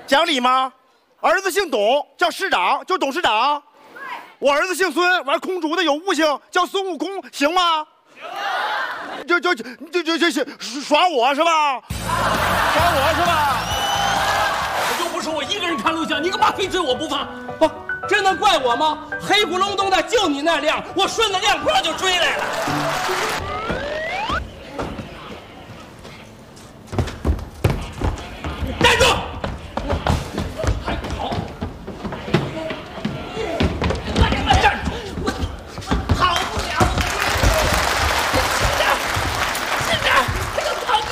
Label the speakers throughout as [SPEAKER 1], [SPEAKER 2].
[SPEAKER 1] 讲理吗？儿子姓董，叫市长，就董事长。我儿子姓孙，玩空竹的有悟性，叫孙悟空，行吗？行。就耍我是吧？耍我是吧？
[SPEAKER 2] 又不是我一个人看录像，你干嘛非追我不放？不，这能怪我吗？黑咕隆咚的，就你那辆，我顺着亮坡就追来了。站住！还跑！慢点，站住！我跑不了。是的，这个跑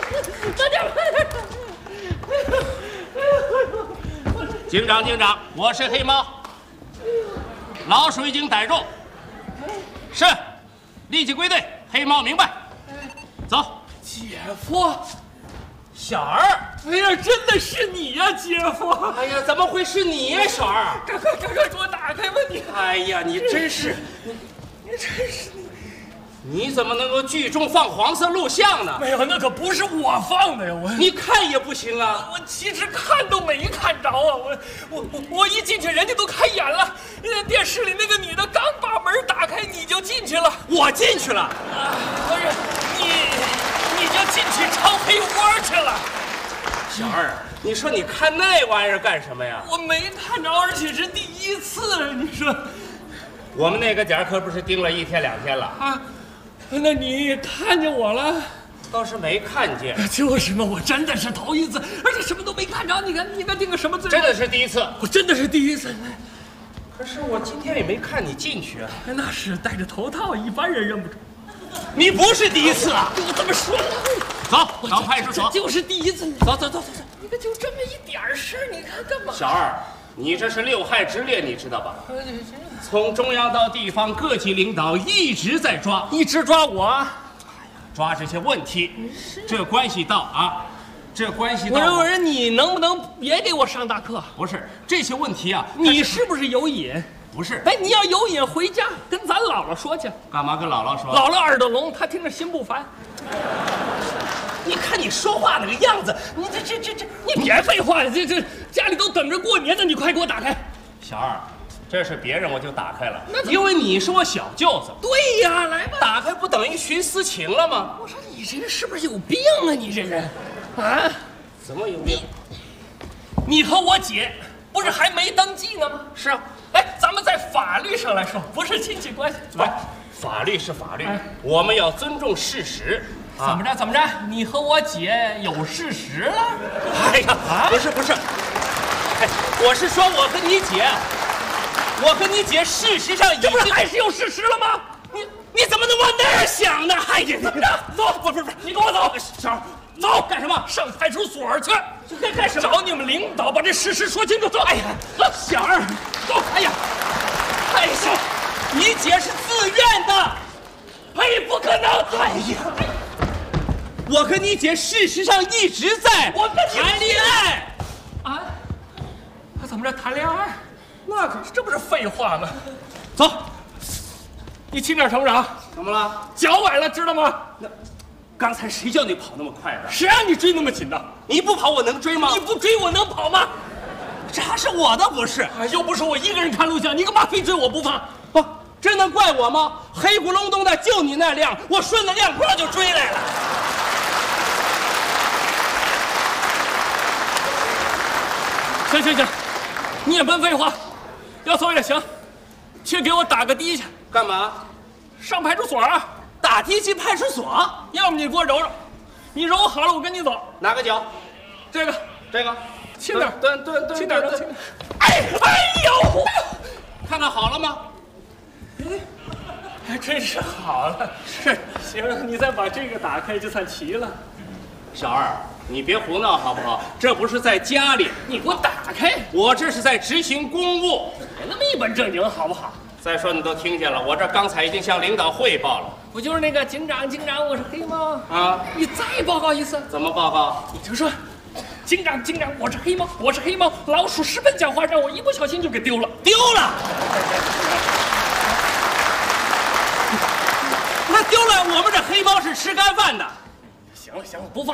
[SPEAKER 2] 慢点。警长，我是黑猫，老鼠已经逮住，是，立即归队。黑猫明白，走。姐夫，小儿，哎呀，真的是你呀，姐夫！哎呀，怎么会是你呀，小儿？赶快给我打开吧你！哎呀，你真是，你真是你怎么能够聚众放黄色录像呢？没有，那可不是我放的呀！你看也不行啊！我其实看都没看着啊！我一进去，人家都开演了。电视里那个女的刚把门打开，你就进去了。我进去了。不是你就进去抄黑窝去了。小二，你说你看那玩意儿干什么呀？我没看着，而且是第一次。你说，我们那个点可不是盯了1天2天了啊。那你看见我了？倒是没看见。就是嘛，我真的是头一次，而且什么都没看着。你看定个什么罪？真的是第一次，我真的是第一次。可是我今天也没看你进去啊。那是戴着头套，一般人认不出。你不是第一次啊！我这么说了，走，上派出所。就是第一次。走。你看就这么一点事，你看干嘛？小二，你这是6害之列，你知道吧？从中央到地方，各级领导一直在抓，一直抓我，抓这些问题，这关系到啊，这关系到。我说你能不能别给我上大课？不是这些问题啊，你是不是有瘾？不是。哎，你要有瘾，回家跟咱姥姥说去。干嘛跟姥姥说？姥姥耳朵聋，她听着心不烦。你看你说话那个样子，你这，你别废话了，这家里都等着过年呢，你快给我打开。小二。这是别人我就打开了，因为你是我小舅子。对呀，来吧，打开不等于徇私情了吗？我说你这人是不是有病啊？你这人，啊，怎么有病？你和我姐不是还没登记呢吗？是啊，哎，咱们在法律上来说不是亲戚关系。来，法律是法律，我们要尊重事实。怎么着？你和我姐有事实了？哎呀，不是，哎，我是说我跟你姐。我跟你姐事实上这不是还是有事实了吗？你怎么能往那儿想呢？哎呀，怎么着？走，不是，你跟我走，小二，走干什么？上派出所去。干什么？找你们领导把这事实说清楚。走，哎呀，走，小二，走。哎呀，你姐是自愿的。哎，不可能！哎呀，我跟你姐事实上一直在谈恋爱。啊？怎么着谈恋爱？那可是，这不是废话吗？走，你轻点，成不成？怎么了？脚崴了，知道吗？那刚才谁叫你跑那么快的？谁让你追那么紧的？你不跑我能追吗？你不追我能跑吗？这还是我的不是？又不是我一个人看录像，你干嘛非追我不放？不，这能怪我吗？黑咕隆咚的，就你那辆，我顺着亮坡就追来了。行，你也甭废话。要走也行，去给我打个的去。干嘛？上派出所啊！打的去派出所？要么你给我揉揉，你揉好了我跟你走。哪个脚？这个，轻点，对，轻点。哎呦！看看好了吗？还真是好了。是，行，你再把这个打开就算齐了。小二，你别胡闹好不好？这不是在家里，你给我打开！我这是在执行公务，别那么一本正经好不好？再说你都听见了，我这刚才已经向领导汇报了。不就是那个警长，我是黑猫啊！你再报告一次。怎么报告？你就说，警长，我是黑猫，老鼠十分狡猾，让我一不小心就给丢了。那丢了，我们这黑猫是吃干饭的。行了，不放。